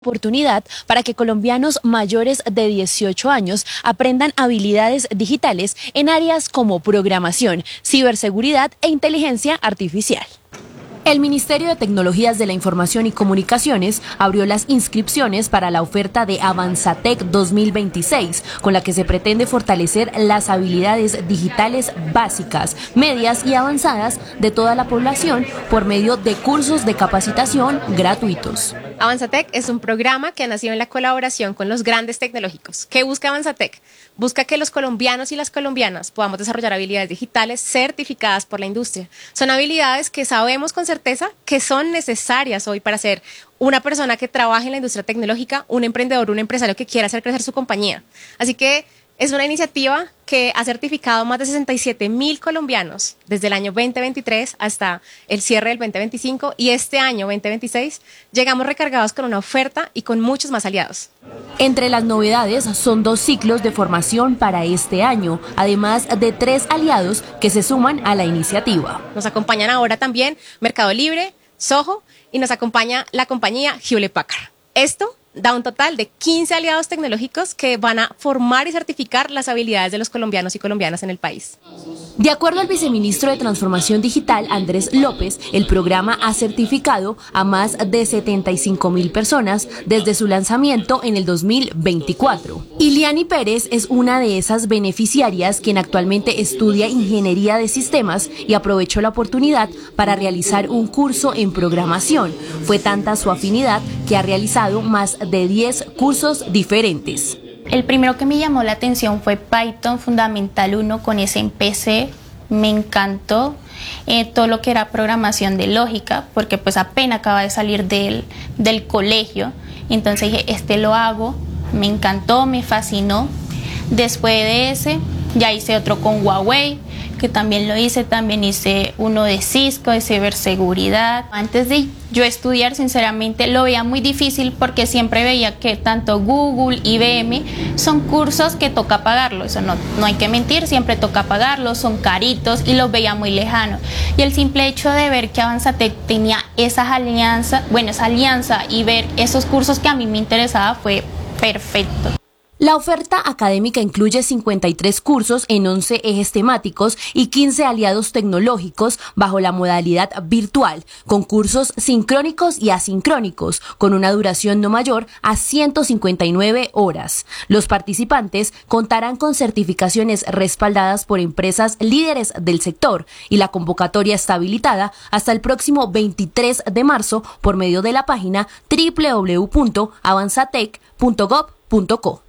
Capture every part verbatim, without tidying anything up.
Oportunidad para que colombianos mayores de dieciocho años aprendan habilidades digitales en áreas como programación, ciberseguridad e inteligencia artificial. El Ministerio de Tecnologías de la Información y Comunicaciones abrió las inscripciones para la oferta de Avanzatec dos mil veintiséis, con la que se pretende fortalecer las habilidades digitales básicas, medias y avanzadas de toda la población por medio de cursos de capacitación gratuitos. Avanzatec es un programa que ha nacido en la colaboración con los grandes tecnológicos. ¿Qué busca Avanzatec? Busca que los colombianos y las colombianas podamos desarrollar habilidades digitales certificadas por la industria. Son habilidades que sabemos con certeza que son necesarias hoy para ser una persona que trabaje en la industria tecnológica, un emprendedor, un empresario que quiera hacer crecer su compañía. Así que es una iniciativa que ha certificado más de sesenta y siete mil colombianos desde el año veinte veintitrés hasta el cierre del veinte veinticinco, y este año veinte veintiséis llegamos recargados con una oferta y con muchos más aliados. Entre las novedades son dos ciclos de formación para este año, además de tres aliados que se suman a la iniciativa. Nos acompañan ahora también Mercado Libre, Soho, y nos acompaña la compañía Hewlett Packard. Esto da un total de quince aliados tecnológicos que van a formar y certificar las habilidades de los colombianos y colombianas en el país. De acuerdo al viceministro de Transformación Digital, Andrés López, el programa ha certificado a más de setenta y cinco mil personas desde su lanzamiento en el dos mil veinticuatro. Iliani Pérez es una de esas beneficiarias quien actualmente estudia Ingeniería de Sistemas y aprovechó la oportunidad para realizar un curso en programación. Fue tanta su afinidad que ha realizado más de diez cursos diferentes. El primero que me llamó la atención fue Python Fundamental uno con ese en P C. Me encantó eh, todo lo que era programación de lógica, porque pues apenas acaba de salir del, del colegio. Entonces dije, este lo hago, me encantó, me fascinó. Después de ese, ya hice otro con Huawei, que también lo hice, también hice uno de Cisco, de ciberseguridad. Antes de yo estudiar, sinceramente, lo veía muy difícil porque siempre veía que tanto Google, I B M, son cursos que toca pagarlo. Eso no, no hay que mentir, siempre toca pagarlos, son caritos y los veía muy lejanos. Y el simple hecho de ver que Avanzatec tenía esas alianzas, bueno, esa alianza y ver esos cursos que a mí me interesaba fue perfecto. La oferta académica incluye cincuenta y tres cursos en once ejes temáticos y quince aliados tecnológicos bajo la modalidad virtual, con cursos sincrónicos y asincrónicos, con una duración no mayor a ciento cincuenta y nueve horas. Los participantes contarán con certificaciones respaldadas por empresas líderes del sector, y la convocatoria está habilitada hasta el próximo veintitrés de marzo por medio de la página doble u doble u doble u punto avanzatec punto gob punto co.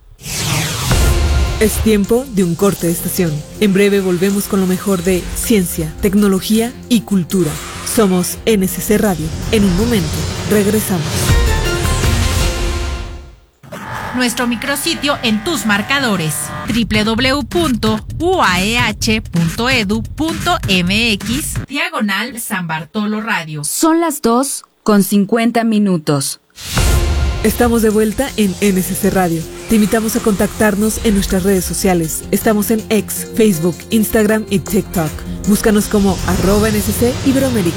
Es tiempo de un corte de estación. En breve volvemos con lo mejor de ciencia, tecnología y cultura. Somos N S C Radio. En un momento, regresamos. Nuestro micrositio en tus marcadores: doble u doble u doble u punto u a e h punto e d u punto m x diagonal San Bartolo Radio. Son las dos con cincuenta minutos. Estamos de vuelta en N S C Radio. Te invitamos a contactarnos en nuestras redes sociales. Estamos en X, Facebook, Instagram y TikTok. Búscanos como arroba N S C Iberoamérica.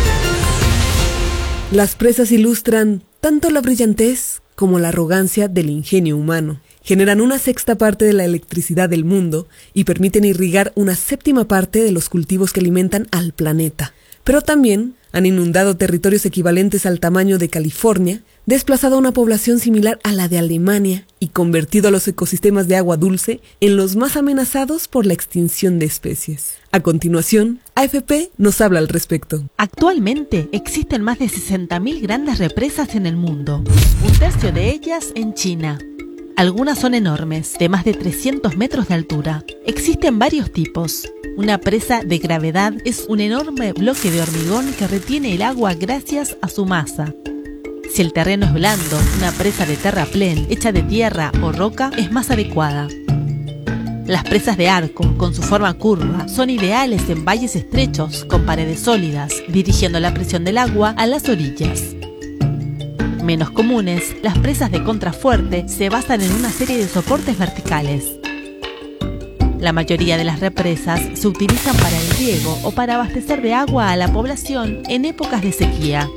Las presas ilustran tanto la brillantez como la arrogancia del ingenio humano. Generan una sexta parte de la electricidad del mundo y permiten irrigar una séptima parte de los cultivos que alimentan al planeta. Pero también han inundado territorios equivalentes al tamaño de California, desplazado a una población similar a la de Alemania y convertido a los ecosistemas de agua dulce en los más amenazados por la extinción de especies. A continuación, A F P nos habla al respecto. Actualmente existen más de sesenta mil grandes represas en el mundo, un tercio de ellas en China. Algunas son enormes, de más de trescientos metros de altura. Existen varios tipos. Una presa de gravedad es un enorme bloque de hormigón que retiene el agua gracias a su masa. Si el terreno es blando, una presa de terraplén hecha de tierra o roca es más adecuada. Las presas de arco, con su forma curva, son ideales en valles estrechos con paredes sólidas, dirigiendo la presión del agua a las orillas. Menos comunes, las presas de contrafuerte se basan en una serie de soportes verticales. La mayoría de las represas se utilizan para el riego o para abastecer de agua a la población en épocas de sequía.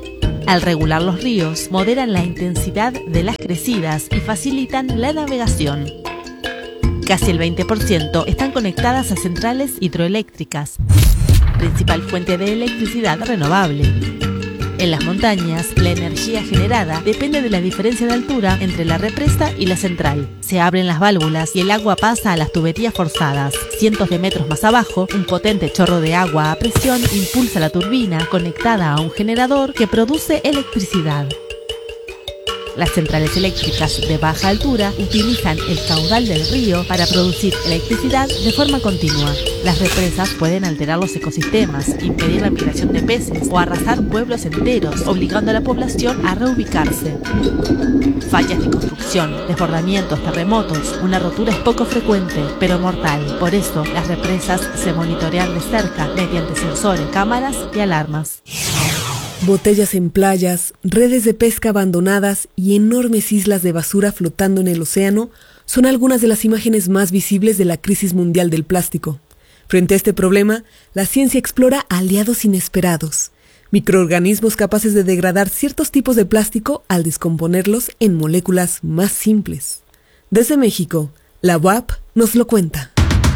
Al regular los ríos, moderan la intensidad de las crecidas y facilitan la navegación. Casi el veinte por ciento están conectadas a centrales hidroeléctricas, principal fuente de electricidad renovable. En las montañas, la energía generada depende de la diferencia de altura entre la represa y la central. Se abren las válvulas y el agua pasa a las tuberías forzadas. Cientos de metros más abajo, un potente chorro de agua a presión impulsa la turbina conectada a un generador que produce electricidad. Las centrales eléctricas de baja altura utilizan el caudal del río para producir electricidad de forma continua. Las represas pueden alterar los ecosistemas, impedir la migración de peces o arrasar pueblos enteros, obligando a la población a reubicarse. Fallas de construcción, desbordamientos, terremotos. Una rotura es poco frecuente, pero mortal. Por eso, las represas se monitorean de cerca mediante sensores, cámaras y alarmas. Botellas en playas, redes de pesca abandonadas y enormes islas de basura flotando en el océano son algunas de las imágenes más visibles de la crisis mundial del plástico. Frente a este problema, la ciencia explora aliados inesperados, microorganismos capaces de degradar ciertos tipos de plástico al descomponerlos en moléculas más simples. Desde México, la U A P nos lo cuenta.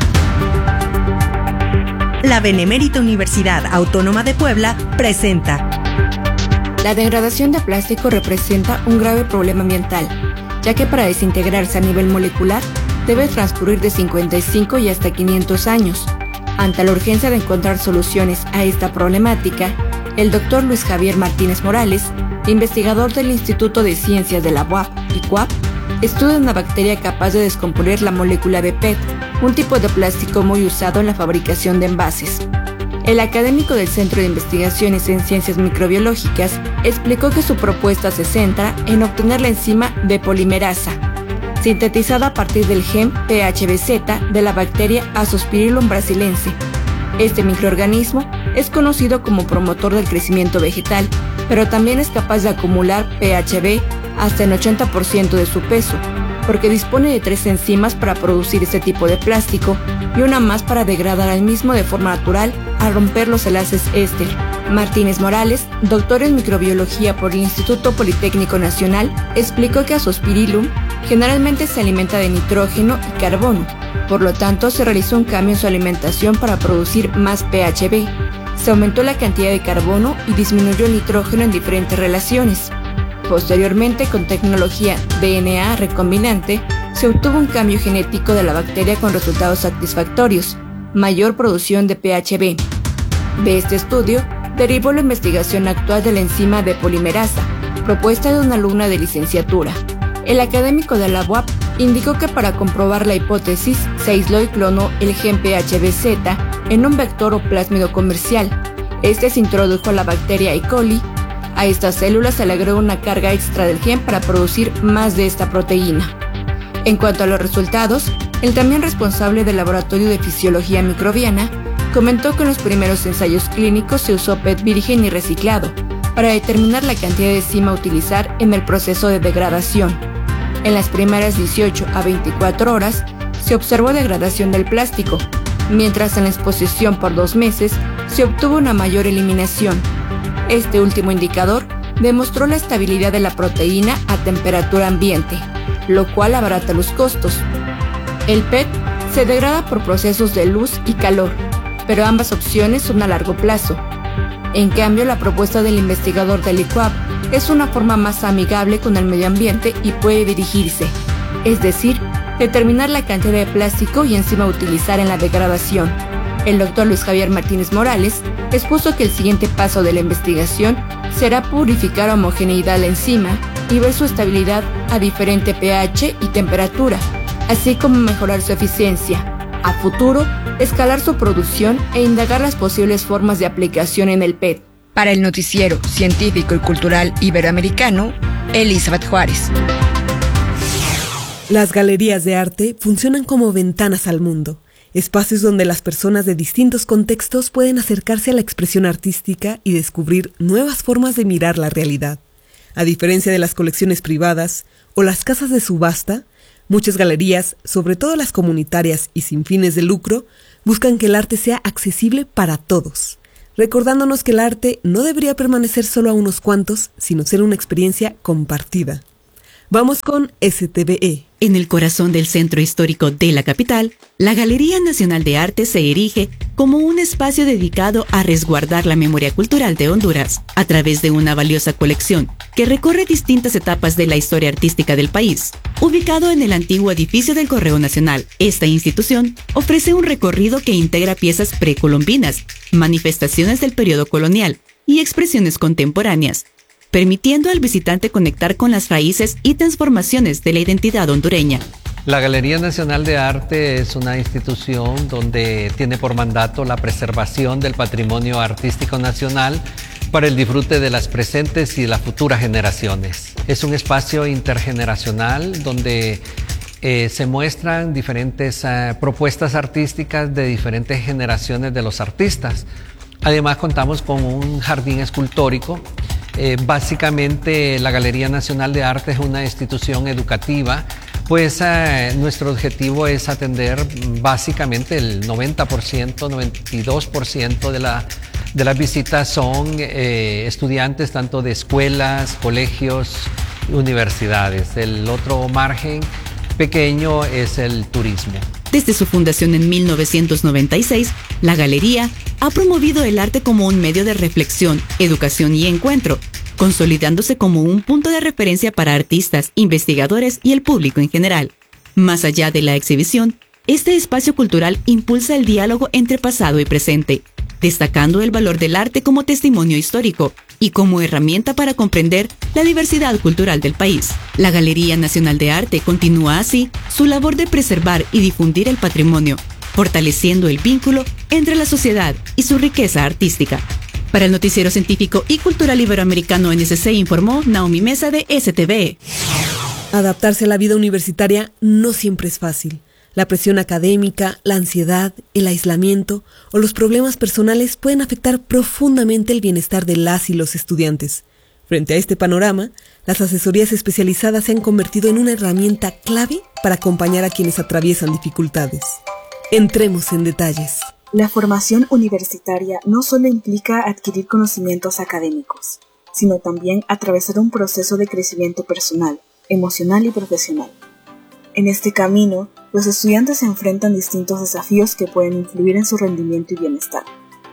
La Benemérita Universidad Autónoma de Puebla presenta. La degradación de plástico representa un grave problema ambiental, ya que para desintegrarse a nivel molecular debe transcurrir de cincuenta y cinco y hasta quinientos años. Ante la urgencia de encontrar soluciones a esta problemática, el doctor Luis Javier Martínez Morales, investigador del Instituto de Ciencias de la U A P y C U A P, estudia una bacteria capaz de descomponer la molécula de P E T, un tipo de plástico muy usado en la fabricación de envases. El académico del Centro de Investigaciones en Ciencias Microbiológicas explicó que su propuesta se centra en obtener la enzima B polimerasa, sintetizada a partir del gen P H B Z de la bacteria Azospirillum brasilense. Este microorganismo es conocido como promotor del crecimiento vegetal, pero también es capaz de acumular P H B hasta el ochenta por ciento de su peso, porque dispone de tres enzimas para producir este tipo de plástico y una más para degradar al mismo de forma natural al romper los enlaces éster. Martínez Morales, doctor en microbiología por el Instituto Politécnico Nacional, explicó que Azospirillum generalmente se alimenta de nitrógeno y carbono, por lo tanto se realizó un cambio en su alimentación para producir más P H B. Se aumentó la cantidad de carbono y disminuyó el nitrógeno en diferentes relaciones. Posteriormente, con tecnología D N A recombinante, se obtuvo un cambio genético de la bacteria con resultados satisfactorios, mayor producción de P H B. De este estudio, derivó la investigación actual de la enzima B polimerasa, propuesta de una alumna de licenciatura. El académico de la U A P indicó que para comprobar la hipótesis, se aisló y clonó el gen P H B Z en un vector o plásmido comercial. Este se introdujo a la bacteria E. coli. A estas células se le agregó una carga extra del gen para producir más de esta proteína. En cuanto a los resultados, el también responsable del Laboratorio de Fisiología Microbiana comentó que en los primeros ensayos clínicos se usó P E T virgen y reciclado para determinar la cantidad de enzima a utilizar en el proceso de degradación. En las primeras dieciocho a veinticuatro horas se observó degradación del plástico, mientras en la exposición por dos meses se obtuvo una mayor eliminación. Este último indicador demostró la estabilidad de la proteína a temperatura ambiente, lo cual abarata los costos. El P E T se degrada por procesos de luz y calor, pero ambas opciones son a largo plazo. En cambio, la propuesta del investigador del I C U A P es una forma más amigable con el medio ambiente y puede dirigirse, es decir, determinar la cantidad de plástico y enzima a utilizar en la degradación. El doctor Luis Javier Martínez Morales expuso que el siguiente paso de la investigación será purificar a homogeneidad la enzima y ver su estabilidad a diferente pH y temperatura, así como mejorar su eficiencia. A futuro, escalar su producción e indagar las posibles formas de aplicación en el P E T. Para el noticiero científico y cultural iberoamericano, Elizabeth Juárez. Las galerías de arte funcionan como ventanas al mundo, espacios donde las personas de distintos contextos pueden acercarse a la expresión artística y descubrir nuevas formas de mirar la realidad. A diferencia de las colecciones privadas o las casas de subasta, muchas galerías, sobre todo las comunitarias y sin fines de lucro, buscan que el arte sea accesible para todos. recordándonos que el arte no debería permanecer solo a unos cuantos, sino ser una experiencia compartida. Vamos con S T V E. En el corazón del centro histórico de la capital, la Galería Nacional de Arte se erige como un espacio dedicado a resguardar la memoria cultural de Honduras, a través de una valiosa colección que recorre distintas etapas de la historia artística del país. Ubicado en el antiguo edificio del Correo Nacional, esta institución ofrece un recorrido que integra piezas precolombinas, manifestaciones del periodo colonial y expresiones contemporáneas, permitiendo al visitante conectar con las raíces y transformaciones de la identidad hondureña. La Galería Nacional de Arte es una institución donde tiene por mandato la preservación del patrimonio artístico nacional para el disfrute de las presentes y las futuras generaciones. Es un espacio intergeneracional donde eh, se muestran diferentes eh, propuestas artísticas de diferentes generaciones de los artistas. Además, contamos con un jardín escultórico. Eh, básicamente, la Galería Nacional de Arte es una institución educativa, pues eh, nuestro objetivo es atender básicamente el noventa por ciento, noventa y dos por ciento de, la, de las visitas son eh, estudiantes tanto de escuelas, colegios y universidades. El otro margen pequeño es el turismo. Desde su fundación en mil novecientos noventa y seis, la Galería ha promovido el arte como un medio de reflexión, educación y encuentro, consolidándose como un punto de referencia para artistas, investigadores y el público en general. Más allá de la exhibición, este espacio cultural impulsa el diálogo entre pasado y presente, destacando el valor del arte como testimonio histórico y como herramienta para comprender la diversidad cultural del país. La Galería Nacional de Arte continúa así su labor de preservar y difundir el patrimonio, fortaleciendo el vínculo entre la sociedad y su riqueza artística. Para el Noticiero Científico y Cultural Iberoamericano N S C informó Naomi Mesa de S T V E. Adaptarse a la vida universitaria no siempre es fácil. La presión académica, la ansiedad, el aislamiento o los problemas personales pueden afectar profundamente el bienestar de las y los estudiantes. Frente a este panorama, las asesorías especializadas se han convertido en una herramienta clave para acompañar a quienes atraviesan dificultades. Entremos en detalles. La formación universitaria no solo implica adquirir conocimientos académicos, sino también atravesar un proceso de crecimiento personal, emocional y profesional. En este camino, los estudiantes se enfrentan distintos desafíos que pueden influir en su rendimiento y bienestar.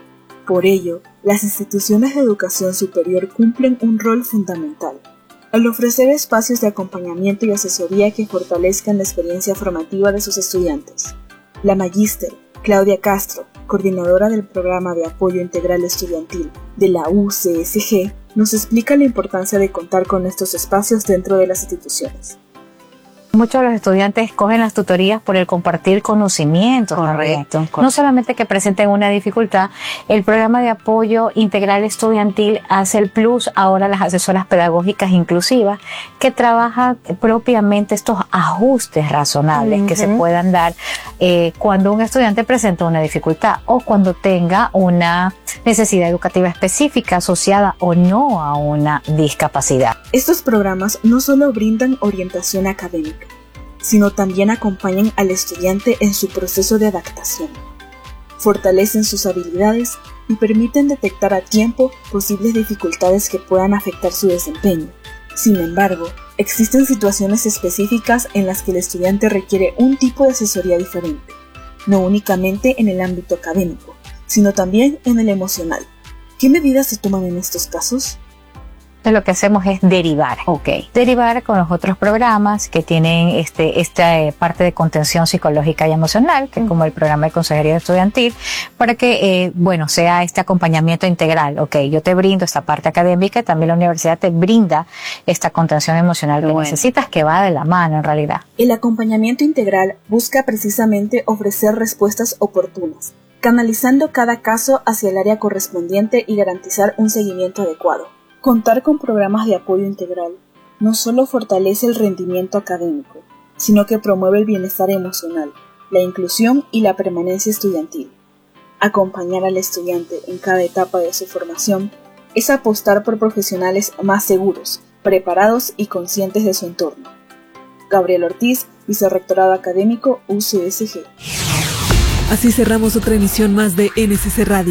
Por ello, las instituciones de educación superior cumplen un rol fundamental, al ofrecer espacios de acompañamiento y asesoría que fortalezcan la experiencia formativa de sus estudiantes. La magíster Claudia Castro, coordinadora del Programa de Apoyo Integral Estudiantil de la U C S G, nos explica la importancia de contar con estos espacios dentro de las instituciones. Muchos de los estudiantes escogen las tutorías por el compartir conocimientos. Correcto, correcto. No solamente que presenten una dificultad, el programa de apoyo integral estudiantil hace el plus ahora las asesoras pedagógicas inclusivas que trabajan propiamente estos ajustes razonables uh-huh. que se puedan dar eh, cuando un estudiante presenta una dificultad o cuando tenga una necesidad educativa específica asociada o no a una discapacidad. Estos programas no solo brindan orientación académica, sino también acompañan al estudiante en su proceso de adaptación. Fortalecen sus habilidades y permiten detectar a tiempo posibles dificultades que puedan afectar su desempeño. Sin embargo, existen situaciones específicas en las que el estudiante requiere un tipo de asesoría diferente, no únicamente en el ámbito académico, sino también en el emocional. ¿Qué medidas se toman en estos casos? Entonces lo que hacemos es derivar, okay. derivar con los otros programas que tienen este, esta eh, parte de contención psicológica y emocional, que es como el programa de consejería estudiantil, para que, eh, bueno, sea este acompañamiento integral. Okay, yo te brindo esta parte académica y también la universidad te brinda esta contención emocional que bueno. necesitas, que va de la mano en realidad. El acompañamiento integral busca precisamente ofrecer respuestas oportunas, canalizando cada caso hacia el área correspondiente y garantizar un seguimiento adecuado. Contar con programas de apoyo integral no solo fortalece el rendimiento académico, sino que promueve el bienestar emocional, la inclusión y la permanencia estudiantil. Acompañar al estudiante en cada etapa de su formación es apostar por profesionales más seguros, preparados y conscientes de su entorno. Gabriel Ortiz, Vicerrectorado Académico U C S G. Así cerramos otra emisión más de N S C Radio.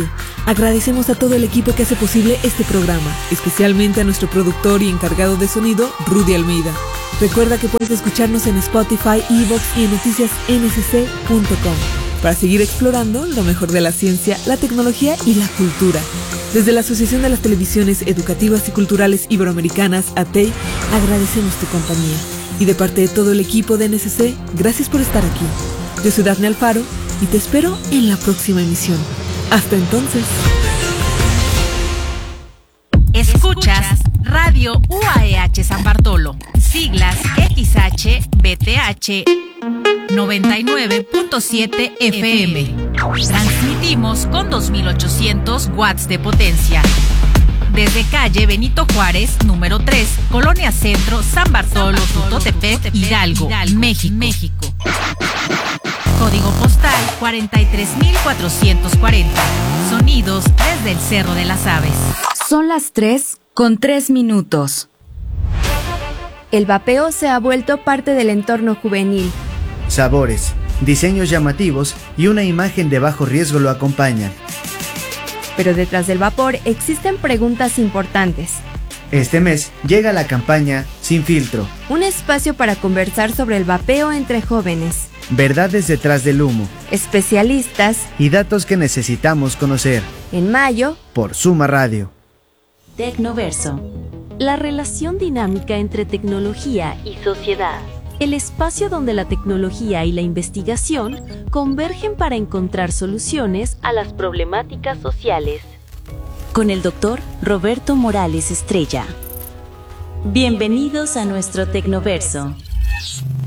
Agradecemos a todo el equipo que hace posible este programa, especialmente a nuestro productor y encargado de sonido, Rudy Almeida. Recuerda que puedes escucharnos en Spotify, iVoox y en noticias ene ese ce punto com para seguir explorando lo mejor de la ciencia, la tecnología y la cultura. Desde la Asociación de las Televisiones Educativas y Culturales Iberoamericanas, A T E I, agradecemos tu compañía. Y de parte de todo el equipo de ene ese ce, gracias por estar aquí. Yo soy Dafne Alfaro y te espero en la próxima emisión. Hasta entonces. Escuchas Radio U A E H San Bartolo, siglas equis hache be te hache noventa y nueve punto siete efe eme. Transmitimos con dos mil ochocientos watts de potencia. Desde calle Benito Juárez, número tres, Colonia Centro, San Bartolo, Tutotepec, Hidalgo, México. México. Código postal cuarenta y tres mil cuatrocientos cuarenta. Sonidos desde el Cerro de las Aves. Son las tres con tres minutos. El vapeo se ha vuelto parte del entorno juvenil. Sabores, diseños llamativos y una imagen de bajo riesgo lo acompañan. Pero detrás del vapor existen preguntas importantes. Este mes llega la campaña Sin Filtro. Un espacio para conversar sobre el vapeo entre jóvenes. Verdades detrás del humo. Especialistas. Y datos que necesitamos conocer. En mayo. Por Suma Radio. Tecnoverso. La relación dinámica entre tecnología y sociedad. El espacio donde la tecnología y la investigación convergen para encontrar soluciones a las problemáticas sociales. Con el doctor Roberto Morales Estrella. Bienvenidos a nuestro Tecnoverso.